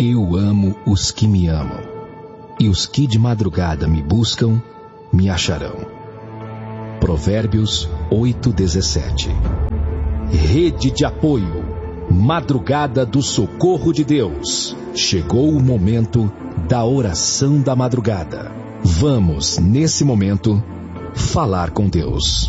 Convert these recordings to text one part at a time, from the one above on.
Eu amo os que me amam, e os que de madrugada me buscam, me acharão. Provérbios 8:17. Rede de apoio, Madrugada do Socorro de Deus. Chegou o momento da oração da madrugada. Vamos, nesse momento, falar com Deus.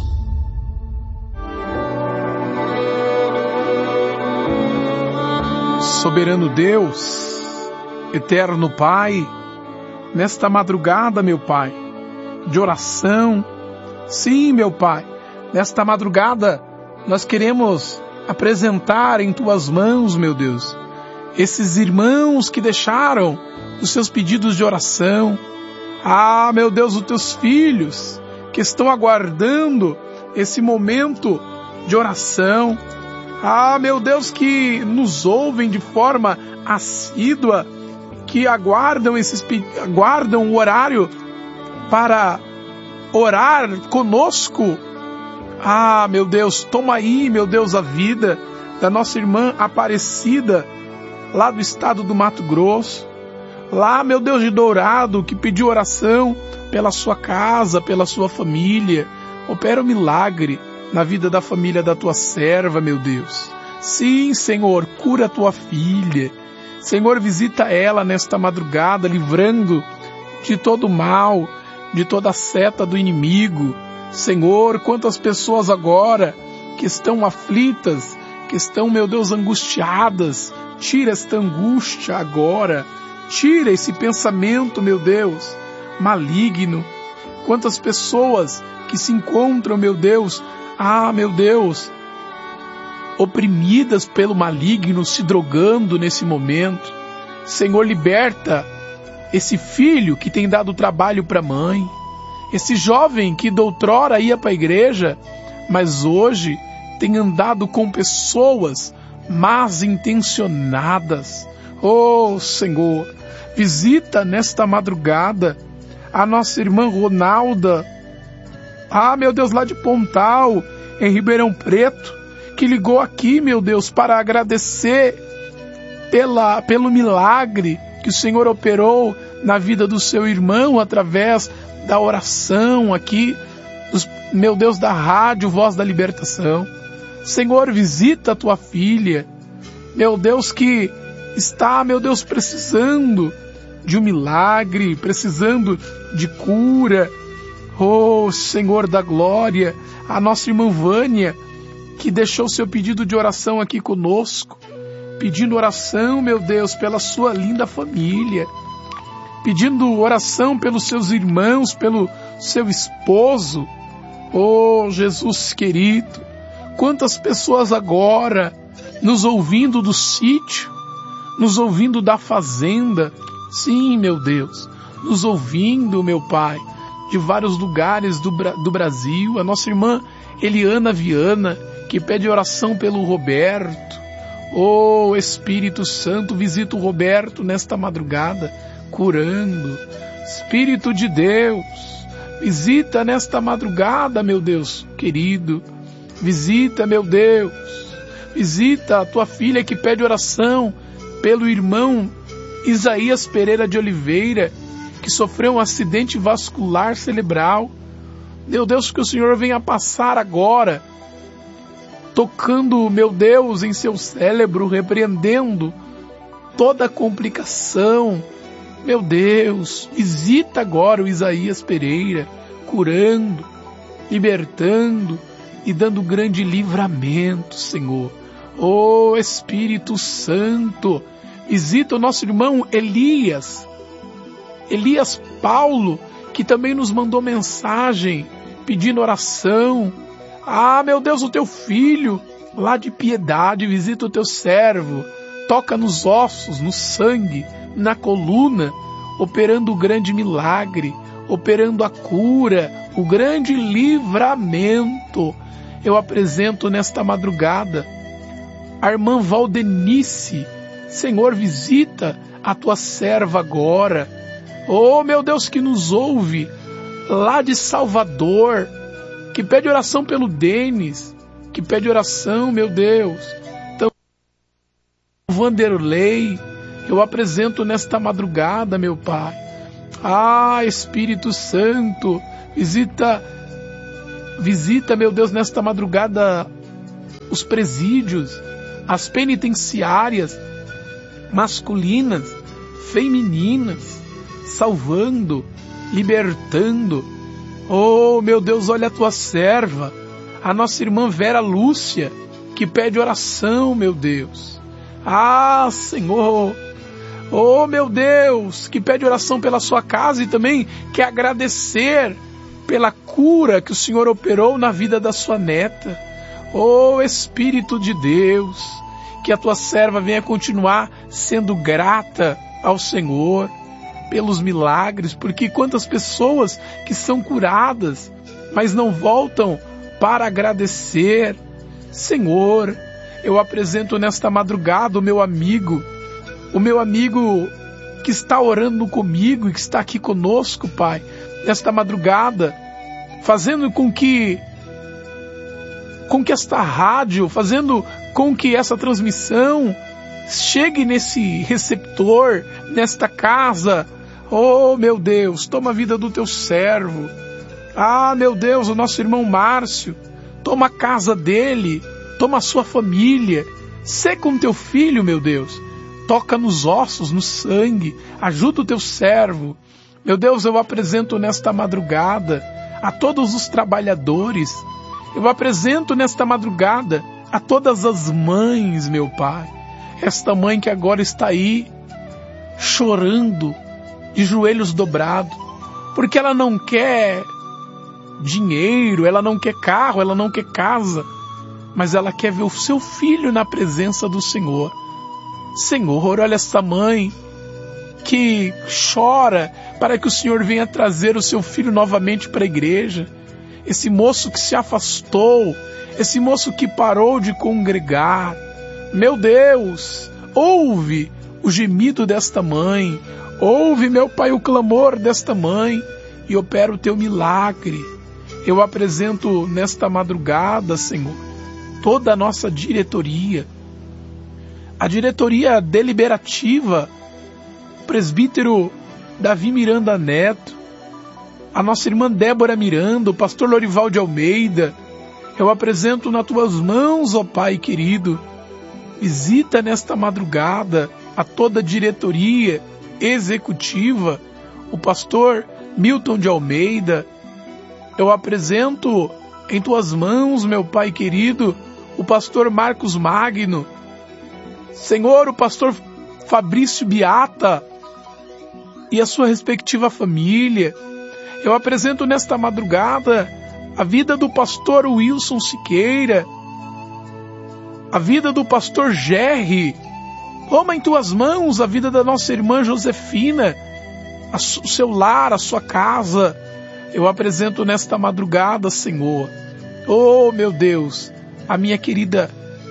Soberano Deus, eterno Pai, nesta madrugada, meu Pai, de oração, sim, meu Pai, nesta madrugada nós queremos apresentar em Tuas mãos, meu Deus, esses irmãos que deixaram os seus pedidos de oração. Ah, meu Deus, os Teus filhos que estão aguardando esse momento de oração. Ah, meu Deus, que nos ouvem de forma assídua, que aguardam o horário para orar conosco. Ah, meu Deus, toma aí, meu Deus, a vida da nossa irmã Aparecida, lá do estado do Mato Grosso, lá, meu Deus, de Dourado, que pediu oração pela sua casa, pela sua família. Opera um milagre na vida da família da Tua serva, meu Deus. Sim, Senhor, cura a Tua filha. Senhor, visita ela nesta madrugada, livrando de todo mal, de toda seta do inimigo. Senhor, quantas pessoas agora que estão aflitas, que estão, meu Deus, angustiadas. Tira esta angústia agora. Tira esse pensamento, meu Deus, maligno. Quantas pessoas que se encontram, meu Deus, meu Deus, oprimidas pelo maligno, se drogando nesse momento. Senhor, liberta esse filho que tem dado trabalho para a mãe, esse jovem que doutrora ia para a igreja, mas hoje tem andado com pessoas más intencionadas. Oh, Senhor, visita nesta madrugada a nossa irmã Ronalda, meu Deus, lá de Pontal, em Ribeirão Preto, que ligou aqui, meu Deus, para agradecer pelo milagre que o Senhor operou na vida do seu irmão através da oração aqui, meu Deus, da rádio Voz da Libertação. Senhor, visita a tua filha, meu Deus, que está, meu Deus, precisando de um milagre, precisando de cura. Oh, Senhor da glória, a nossa irmã Vânia, que deixou seu pedido de oração aqui conosco, pedindo oração, meu Deus, pela sua linda família, pedindo oração pelos seus irmãos, pelo seu esposo. Oh, Jesus querido, quantas pessoas agora nos ouvindo do sítio, nos ouvindo da fazenda, sim, meu Deus, nos ouvindo, meu Pai, de vários lugares do Brasil. A nossa irmã Eliana Viana, que pede oração pelo Roberto. Oh, Espírito Santo, visita o Roberto nesta madrugada, curando. Espírito de Deus, visita nesta madrugada, meu Deus querido. Visita, meu Deus, visita a tua filha que pede oração pelo irmão Isaías Pereira de Oliveira, que sofreu um acidente vascular cerebral. Meu Deus, que o Senhor venha passar agora, tocando, meu Deus, em seu cérebro, repreendendo toda a complicação. Meu Deus, visita agora o Isaías Pereira, curando, libertando e dando grande livramento, Senhor. Oh, Espírito Santo, visita o nosso irmão Elias Paulo, que também nos mandou mensagem pedindo oração. Meu Deus, o teu filho lá de Piedade, visita o teu servo, toca nos ossos, no sangue, na coluna, operando o grande milagre, operando a cura, o grande livramento. Eu apresento nesta madrugada a irmã Valdenice. Senhor, visita a tua serva agora. Oh, meu Deus, que nos ouve lá de Salvador, que pede oração pelo Denis, que pede oração, meu Deus, então Vanderlei, eu apresento nesta madrugada, meu Pai. Ah, Espírito Santo, visita, meu Deus, nesta madrugada os presídios, as penitenciárias masculinas, femininas, salvando, libertando. Oh, meu Deus, olha a tua serva, a nossa irmã Vera Lúcia, que pede oração, meu Deus. Ah, Senhor, oh, meu Deus, que pede oração pela sua casa e também quer agradecer pela cura que o Senhor operou na vida da sua neta. Oh, Espírito de Deus, que a tua serva venha continuar sendo grata ao Senhor pelos milagres, porque quantas pessoas que são curadas, mas não voltam para agradecer. Senhor, eu apresento nesta madrugada o meu amigo que está orando comigo e que está aqui conosco, Pai, nesta madrugada, fazendo com que esta rádio, fazendo com que essa transmissão chegue nesse receptor, nesta casa. Oh, meu Deus, toma a vida do teu servo. Ah, meu Deus, o nosso irmão Márcio, toma a casa dele, toma a sua família. Sê com teu filho, meu Deus. Toca nos ossos, no sangue, ajuda o teu servo. Meu Deus, eu apresento nesta madrugada a todos os trabalhadores. Eu apresento nesta madrugada a todas as mães, meu Pai. Esta mãe que agora está aí, chorando, de joelhos dobrados, porque ela não quer dinheiro, ela não quer carro, ela não quer casa, mas ela quer ver o seu filho na presença do Senhor. Senhor, olha essa mãe que chora para que o Senhor venha trazer o seu filho novamente para a igreja. Esse moço que se afastou, esse moço que parou de congregar. Meu Deus, ouve o gemido desta mãe, ouve, meu Pai, o clamor desta mãe e opera o teu milagre. Eu apresento nesta madrugada, Senhor, toda a nossa diretoria, a diretoria deliberativa, o presbítero Davi Miranda Neto, a nossa irmã Débora Miranda, o pastor Lorival de Almeida. Eu apresento nas tuas mãos, ó Pai querido. Visita nesta madrugada a toda a diretoria executiva, o pastor Milton de Almeida. Eu apresento em tuas mãos, meu Pai querido, o pastor Marcos Magno. Senhor, o pastor Fabrício Beata e a sua respectiva família. Eu apresento nesta madrugada a vida do pastor Wilson Siqueira, a vida do pastor Gerry. Toma em tuas mãos a vida da nossa irmã Josefina, o seu lar, a sua casa. Eu apresento nesta madrugada, Senhor, oh meu Deus, a minha querida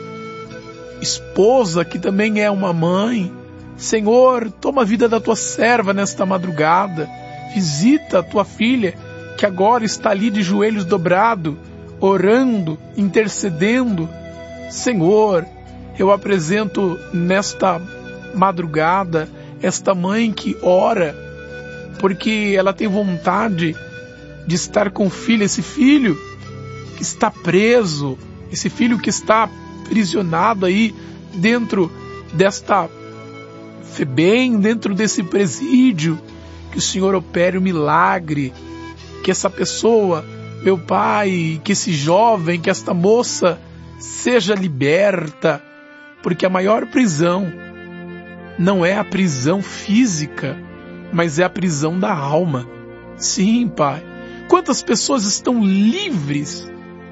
esposa, que também é uma mãe. Senhor, toma a vida da tua serva nesta madrugada. Visita a tua filha, que agora está ali de joelhos dobrados, orando, intercedendo. Senhor, eu apresento nesta madrugada esta mãe que ora, porque ela tem vontade de estar com o filho, esse filho que está preso, esse filho que está aprisionado aí dentro desta FEBEM, dentro desse presídio. Que o Senhor opere o milagre, que essa pessoa, meu Pai, que esse jovem, que esta moça seja liberta, porque a maior prisão não é a prisão física, mas é a prisão da alma. Sim, Pai. Quantas pessoas estão livres,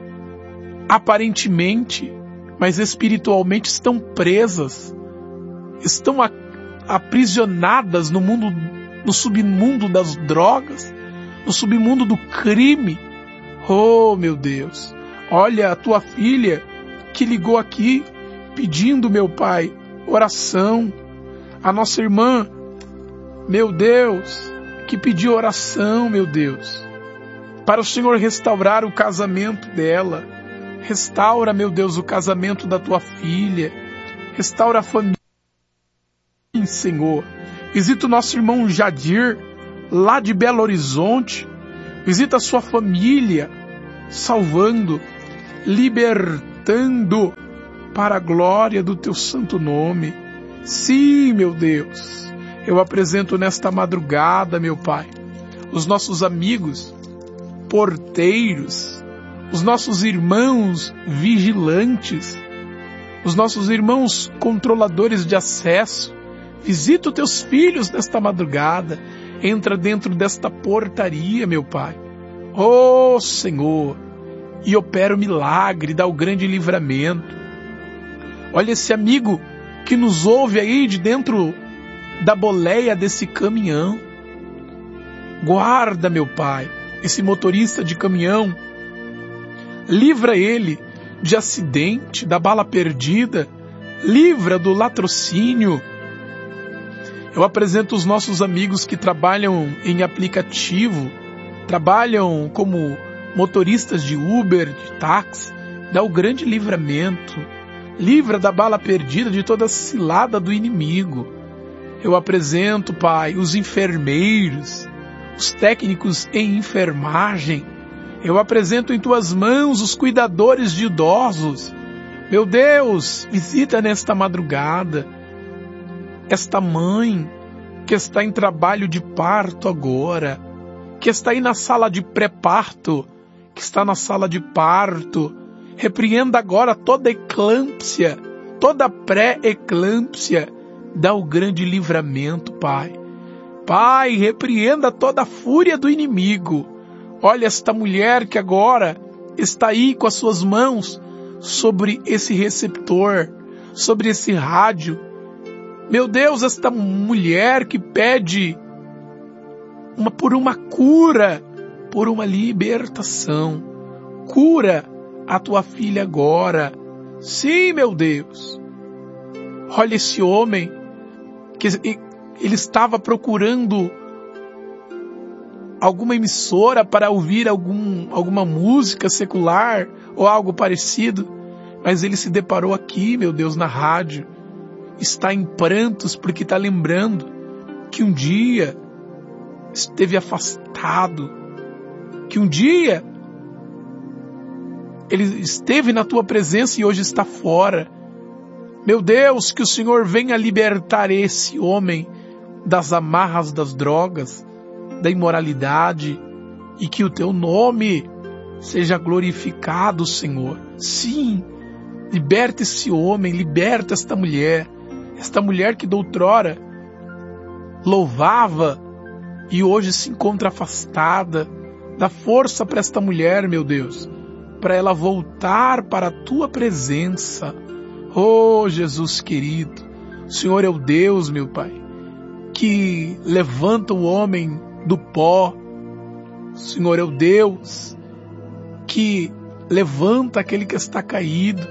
aparentemente, mas espiritualmente estão presas, estão aprisionadas no mundo, no submundo das drogas, no submundo do crime. Oh, meu Deus, olha a tua filha que ligou aqui pedindo, meu Pai, oração. A nossa irmã, meu Deus, que pediu oração, meu Deus, para o Senhor restaurar o casamento dela. Restaura, meu Deus, o casamento da tua filha. Restaura a família, Sim, Senhor. Visita o nosso irmão Jadir, lá de Belo Horizonte. Visita a sua família, salvando, libertando para a glória do teu santo nome. Sim, meu Deus, eu apresento nesta madrugada, meu Pai, os nossos amigos porteiros, os nossos irmãos vigilantes, os nossos irmãos controladores de acesso. Visita os teus filhos nesta madrugada. Entra dentro desta portaria, meu Pai. Oh, Senhor, e opera o milagre, dá o grande livramento. Olha esse amigo que nos ouve aí de dentro da boleia desse caminhão. Guarda, meu Pai, esse motorista de caminhão. Livra ele de acidente, da bala perdida. Livra do latrocínio. Eu apresento os nossos amigos que trabalham em aplicativo, trabalham como motoristas de Uber, de táxi. Dá o grande livramento. Livra da bala perdida, de toda a cilada do inimigo. Eu apresento, Pai, os enfermeiros, os técnicos em enfermagem. Eu apresento em tuas mãos os cuidadores de idosos. Meu Deus, visita nesta madrugada esta mãe que está em trabalho de parto agora, que está aí na sala de pré-parto, que está na sala de parto. Repreenda agora toda eclâmpsia, toda pré-eclâmpsia. Dá o grande livramento, Pai. Pai, repreenda toda a fúria do inimigo. Olha esta mulher que agora está aí com as suas mãos sobre esse receptor, sobre esse rádio. Meu Deus, esta mulher que pede por uma cura, por uma libertação. Cura a tua filha agora. Sim, meu Deus. Olha esse homem que ele estava procurando alguma emissora para ouvir alguma música secular ou algo parecido, mas ele se deparou aqui, meu Deus, na rádio. Está em prantos porque está lembrando que um dia esteve afastado, que um dia ele esteve na tua presença e hoje está fora. Meu Deus, que o Senhor venha libertar esse homem das amarras das drogas, da imoralidade, e que o teu nome seja glorificado, Senhor. Sim, liberta esse homem, liberta esta mulher que doutrora louvava e hoje se encontra afastada. Dá força para esta mulher, meu Deus, para ela voltar para a tua presença. Oh, Jesus querido, o Senhor é o Deus, meu Pai, que levanta o homem do pó. O Senhor é o Deus que levanta aquele que está caído.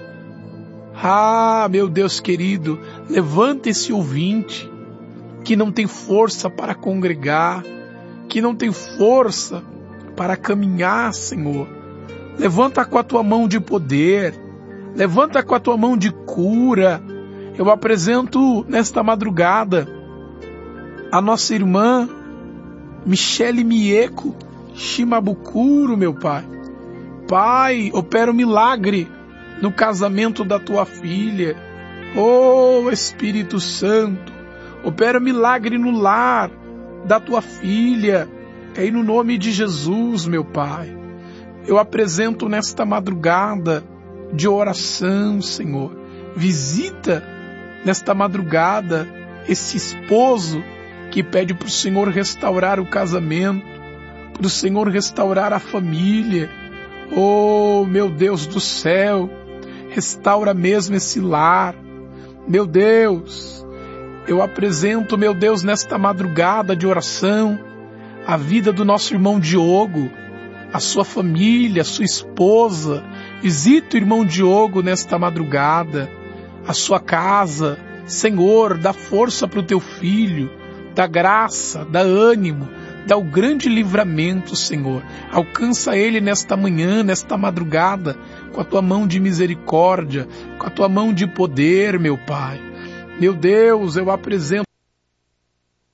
Ah, meu Deus querido, levanta esse ouvinte que não tem força para congregar, que não tem força para caminhar, Senhor. Levanta com a tua mão de poder, levanta com a tua mão de cura. Eu apresento nesta madrugada a nossa irmã Michele Mieko Shimabukuro, meu Pai. Pai, opera um milagre no casamento da tua filha. Oh, Espírito Santo, opera um milagre no lar da tua filha. É no nome de Jesus, meu Pai. Eu apresento nesta madrugada de oração, Senhor. Visita nesta madrugada esse esposo que pede para o Senhor restaurar o casamento, para o Senhor restaurar a família. Oh, meu Deus do céu, restaura mesmo esse lar. Meu Deus, eu apresento, meu Deus, nesta madrugada de oração, a vida do nosso irmão Diogo, a sua família, a sua esposa. Visita o irmão Diogo nesta madrugada, a sua casa. Senhor, dá força para o teu filho, dá graça, dá ânimo, dá o grande livramento, Senhor. Alcança ele nesta manhã, nesta madrugada, com a tua mão de misericórdia, com a tua mão de poder, meu Pai. Meu Deus, eu apresento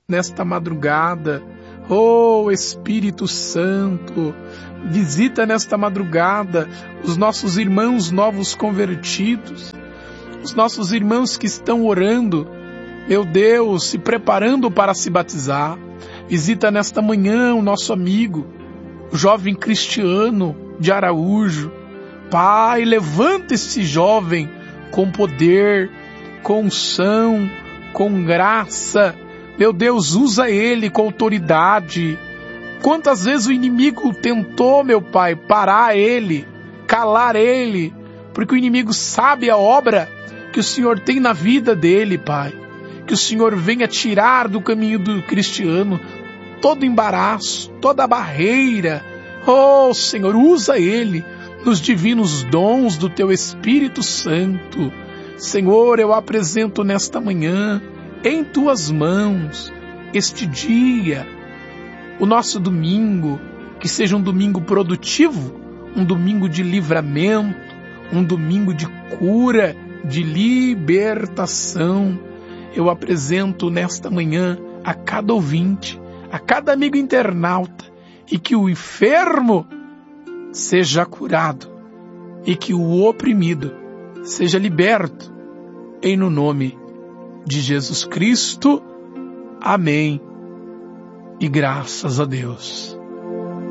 nesta madrugada. Oh, Espírito Santo, visita nesta madrugada os nossos irmãos novos convertidos, os nossos irmãos que estão orando, meu Deus, se preparando para se batizar. Visita nesta manhã o nosso amigo, o jovem Cristiano de Araújo. Pai, levanta esse jovem com poder, com unção, com graça. Meu Deus, usa ele com autoridade. Quantas vezes o inimigo tentou, meu Pai, parar ele, calar ele, porque o inimigo sabe a obra que o Senhor tem na vida dele, Pai. Que o Senhor venha tirar do caminho do Cristiano todo embaraço, toda barreira. Oh, Senhor, usa ele nos divinos dons do Teu Espírito Santo. Senhor, eu apresento nesta manhã em Tuas mãos este dia, o nosso domingo, que seja um domingo produtivo, um domingo de livramento, um domingo de cura, de libertação. Eu apresento nesta manhã a cada ouvinte, a cada amigo internauta, e que o enfermo seja curado e que o oprimido seja liberto, em no nome de Jesus Cristo. Amém. E graças a Deus.